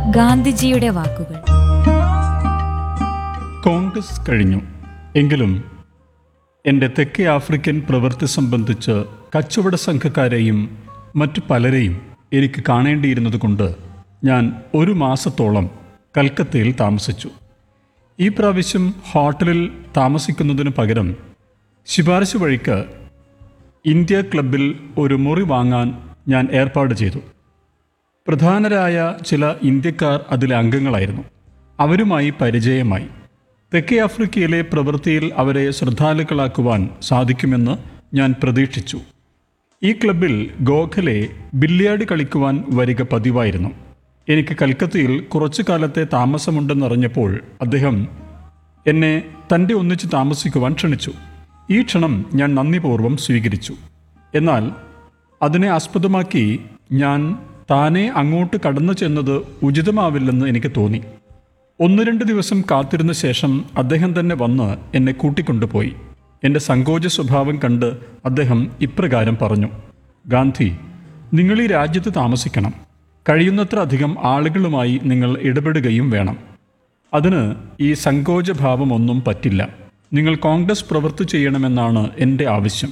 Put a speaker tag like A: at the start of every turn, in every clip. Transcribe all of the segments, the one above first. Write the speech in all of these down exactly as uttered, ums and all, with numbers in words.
A: ഗാന്ധിജിയുടെ വാക്കുകൾ.
B: കോൺഗ്രസ് കഴിഞ്ഞു എങ്കിലും എൻ്റെ തെക്കേ ആഫ്രിക്കൻ പ്രവൃത്തി സംബന്ധിച്ച് കച്ചവട സംഘക്കാരെയും മറ്റു പലരെയും എനിക്ക് കാണേണ്ടിയിരുന്നത് കൊണ്ട് ഞാൻ ഒരു മാസത്തോളം കൽക്കത്തയിൽ താമസിച്ചു. ഈ പ്രാവശ്യം ഹോട്ടലിൽ താമസിക്കുന്നതിന് പകരം ശുപാർശ വഴിക്ക് ഇന്ത്യ ക്ലബിൽ ഒരു മുറി വാങ്ങാൻ ഞാൻ ഏർപ്പാട് ചെയ്തു. പ്രധാനരായ ചില ഇന്ത്യക്കാർ അതിലെ അംഗങ്ങളായിരുന്നു. അവരുമായി പരിചയമായി. തെക്കേ ആഫ്രിക്കയിലെ പ്രവൃത്തിയിൽ അവരെ ശ്രദ്ധാലുക്കളാക്കുവാൻ സാധിക്കുമെന്ന് ഞാൻ പ്രതീക്ഷിച്ചു. ഈ ക്ലബിൽ ഗോഖലെ ബില്ലിയാർഡ് കളിക്കുവാൻ വരിക പതിവായിരുന്നു. എനിക്ക് കൽക്കത്തയിൽ കുറച്ചു കാലത്തെ താമസമുണ്ടെന്നറിഞ്ഞപ്പോൾ അദ്ദേഹം എന്നെ തൻ്റെ ഒന്നിച്ച് താമസിക്കുവാൻ ക്ഷണിച്ചു. ഈ ക്ഷണം ഞാൻ നന്ദിപൂർവ്വം സ്വീകരിച്ചു. എന്നാൽ അതിനെ ആസ്പദമാക്കി ഞാൻ താനെ അങ്ങോട്ട് കടന്നു ചെന്നത് ഉചിതമാവില്ലെന്ന് എനിക്ക് തോന്നി. ഒന്ന് രണ്ട് ദിവസം കാത്തിരുന്ന ശേഷം അദ്ദേഹം തന്നെ വന്ന് എന്നെ കൂട്ടിക്കൊണ്ടുപോയി. എൻ്റെ സങ്കോച സ്വഭാവം കണ്ട് അദ്ദേഹം ഇപ്രകാരം പറഞ്ഞു: ഗാന്ധി, നിങ്ങൾ ഈ രാജ്യത്ത് താമസിക്കണം. കഴിയുന്നത്ര അധികം ആളുകളുമായി നിങ്ങൾ ഇടപെടുകയും വേണം. അതിന് ഈ സങ്കോചഭാവമൊന്നും പറ്റില്ല. നിങ്ങൾ കോൺഗ്രസ് പ്രവൃത്തി ചെയ്യണമെന്നാണ് എൻ്റെ ആവശ്യം.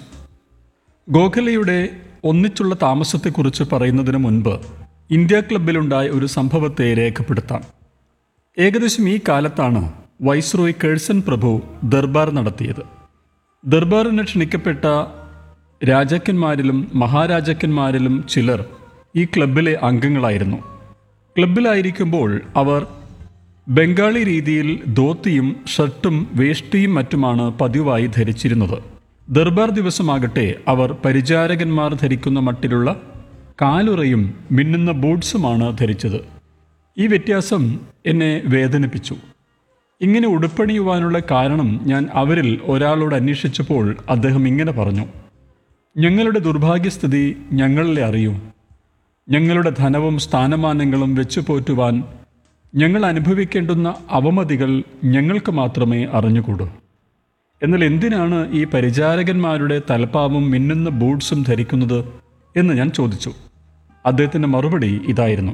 B: ഗോഖലെയുടെ ഒന്നിച്ചുള്ള താമസത്തെക്കുറിച്ച് പറയുന്നതിന് മുൻപ് ഇന്ത്യ ക്ലബിലുണ്ടായ ഒരു സംഭവത്തെ രേഖപ്പെടുത്താം. ഏകദേശം ഈ കാലത്താണ് വൈസ്രോയ് കേഴ്സൺ പ്രഭു ദർബാർ നടത്തിയത്. ദർബാറിന് ക്ഷണിക്കപ്പെട്ട രാജാക്കന്മാരിലും മഹാരാജാക്കന്മാരിലും ചിലർ ഈ ക്ലബിലെ അംഗങ്ങളായിരുന്നു. ക്ലബിലായിരിക്കുമ്പോൾ അവർ ബംഗാളി രീതിയിൽ ധോത്തിയും ഷർട്ടും വേഷ്ടിയും മറ്റുമാണ് പതിവായി ധരിച്ചിരുന്നത്. ദർബാർ ദിവസമാകട്ടെ അവർ പരിചാരകന്മാർ ധരിക്കുന്ന മട്ടിലുള്ള കാലുറയും മിന്നുന്ന ബൂട്ട്സുമാണ് ധരിച്ചത്. ഈ വ്യത്യാസം എന്നെ വേദനിപ്പിച്ചു. ഇങ്ങനെ ഉടുപ്പണിയുവാനുള്ള കാരണം ഞാൻ അവരിൽ ഒരാളോട് അന്വേഷിച്ചപ്പോൾ അദ്ദേഹം ഇങ്ങനെ പറഞ്ഞു: ഞങ്ങളുടെ ദുർഭാഗ്യസ്ഥിതി ഞങ്ങളെ അറിയൂ. ഞങ്ങളുടെ ധനവും സ്ഥാനമാനങ്ങളും വെച്ചു പോറ്റുവാൻ ഞങ്ങൾ അനുഭവിക്കേണ്ടുന്ന അവമതികൾ ഞങ്ങൾക്ക് മാത്രമേ അറിഞ്ഞുകൂടൂ. എന്നാൽ എന്തിനാണ് ഈ പരിചാരകന്മാരുടെ തലപ്പാവും മിന്നുന്ന ബൂട്ട്സും ധരിക്കുന്നത് എന്ന് ഞാൻ ചോദിച്ചു. അദ്ദേഹത്തിൻ്റെ മറുപടി ഇതായിരുന്നു: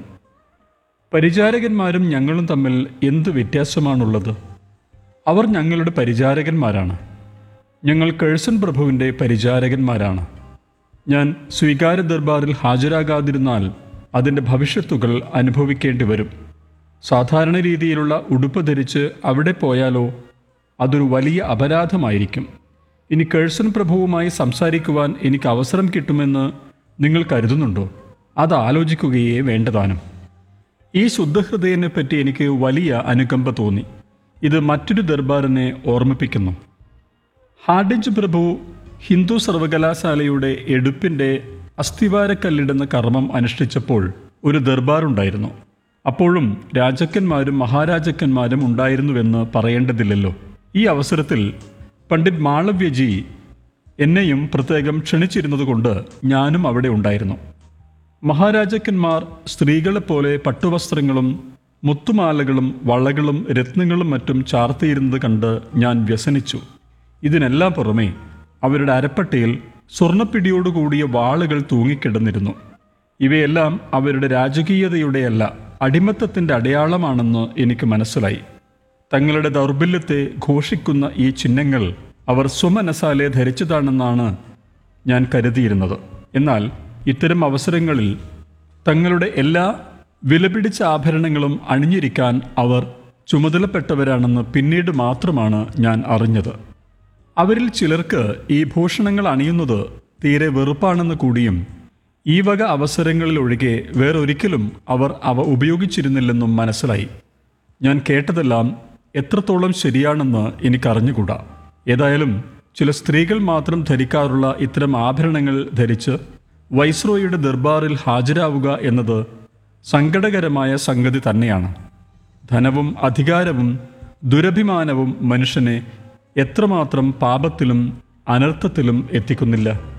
B: പരിചാരകന്മാരും ഞങ്ങളും തമ്മിൽ എന്ത് വ്യത്യാസമാണുള്ളത്? അവർ ഞങ്ങളുടെ പരിചാരകന്മാരാണ്. ഞങ്ങൾ കേഴ്സൺ പ്രഭുവിൻ്റെ പരിചാരകന്മാരാണ്. ഞാൻ സ്വീകാര ദർബാറിൽ ഹാജരാകാതിരുന്നാൽ അതിൻ്റെ ഭവിഷ്യത്തുകൾ അനുഭവിക്കേണ്ടി വരും. സാധാരണ രീതിയിലുള്ള ഉടുപ്പ് ധരിച്ച് അവിടെ പോയാലോ അതൊരു വലിയ അപരാധമായിരിക്കും. ഇനി കേഴ്സൺ പ്രഭുവുമായി സംസാരിക്കുവാൻ എനിക്ക് അവസരം കിട്ടുമെന്ന് നിങ്ങൾ കരുതുന്നുണ്ടോ? അത് ആലോചിക്കുകയേ വേണ്ടതാനും. ഈ ശുദ്ധഹൃദയനെ പറ്റി എനിക്ക് വലിയ അനുകമ്പ തോന്നി. ഇത് മറ്റൊരു ദർബാറിനെ ഓർമ്മിപ്പിക്കുന്നു. ഹാർഡിഞ്ച് പ്രഭു ഹിന്ദു സർവകലാശാലയുടെ എടുപ്പിൻ്റെ അസ്ഥിവാരക്കല്ലിടുന്ന കർമ്മം അനുഷ്ഠിച്ചപ്പോൾ ഒരു ദർബാറുണ്ടായിരുന്നു. അപ്പോഴും രാജാക്കന്മാരും മഹാരാജാക്കന്മാരും ഉണ്ടായിരുന്നുവെന്ന് പറയേണ്ടതില്ലല്ലോ. ഈ അവസരത്തിൽ പണ്ഡിറ്റ് മാളവ്യജി എന്നെയും പ്രത്യേകം ക്ഷണിച്ചിരുന്നതുകൊണ്ട് ഞാനും അവിടെ ഉണ്ടായിരുന്നു. മഹാരാജാക്കന്മാർ സ്ത്രീകളെപ്പോലെ പട്ടുവസ്ത്രങ്ങളും മുത്തുമാലകളും വളകളും രത്നങ്ങളും മറ്റും ചാർത്തിയിരുന്നത് കണ്ട് ഞാൻ വ്യസനിച്ചു. ഇതിനെല്ലാം പുറമെ അവരുടെ അരപ്പട്ടയിൽ സ്വർണ്ണപ്പിടിയോടുകൂടിയ വാളുകൾ തൂങ്ങിക്കിടന്നിരുന്നു. ഇവയെല്ലാം അവരുടെ രാജകീയതയുടെയല്ല, അടിമത്തത്തിൻ്റെ അടയാളമാണെന്ന് എനിക്ക് മനസ്സിലായി. തങ്ങളുടെ ദൗർബല്യത്തെ ഘോഷിക്കുന്ന ഈ ചിഹ്നങ്ങൾ അവർ സ്വമനസാലെ ധരിച്ചതാണെന്നാണ് ഞാൻ കരുതിയിരുന്നത്. എന്നാൽ ഇത്തരം അവസരങ്ങളിൽ തങ്ങളുടെ എല്ലാ വിലപിടിച്ച ആഭരണങ്ങളും അണിഞ്ഞിരിക്കാൻ അവർ ചുമതലപ്പെട്ടവരാണെന്ന് പിന്നീട് മാത്രമാണ് ഞാൻ അറിഞ്ഞത്. അവരിൽ ചിലർക്ക് ഈ ഭൂഷണങ്ങൾ അണിയുന്നത് തീരെ വെറുപ്പാണെന്ന് കൂടിയും ഈ വക അവസരങ്ങളിലൊഴികെ വേറൊരിക്കലും അവർ അവ ഉപയോഗിച്ചിരുന്നില്ലെന്നും മനസ്സിലായി. ഞാൻ കേട്ടതെല്ലാം എത്രത്തോളം ശരിയാണെന്ന് എനിക്കറിഞ്ഞുകൂടാ. ഏതായാലും ചില സ്ത്രീകൾ മാത്രം ധരിക്കാറുള്ള ഇത്തരം ആഭരണങ്ങൾ ധരിച്ച് വൈസ്രോയുടെ ദർബാറിൽ ഹാജരാവുക എന്നത് സങ്കടകരമായ സംഗതി തന്നെയാണ്. ധനവും അധികാരവും ദുരഭിമാനവും മനുഷ്യനെ എത്രമാത്രം പാപത്തിലും അനർത്ഥത്തിലും എത്തിക്കുന്നില്ല.